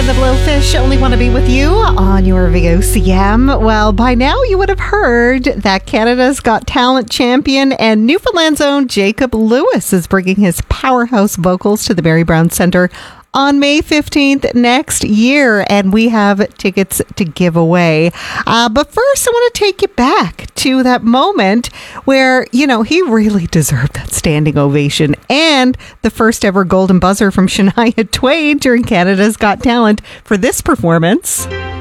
the Blowfish only want to be with you on your VOCM. Well, by now you would have heard that Canada's Got Talent champion and Newfoundland's own Jacob Lewis is bringing his powerhouse vocals to the Mary Brown Centre on May 15th next year, and we have tickets to give away. But first, I want to take you back to that moment where, he really deserved that standing ovation and the first ever golden buzzer from Shania Twain during Canada's Got Talent for this performance.